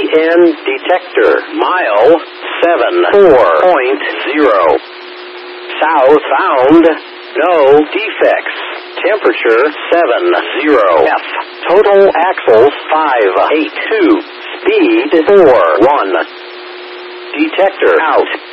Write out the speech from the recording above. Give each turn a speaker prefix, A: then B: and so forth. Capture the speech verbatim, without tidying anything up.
A: N detector. Mile seven four point zero. Southbound. No defects. Temperature seven zero F. Total axles five eight two. Speed four one. Detector out.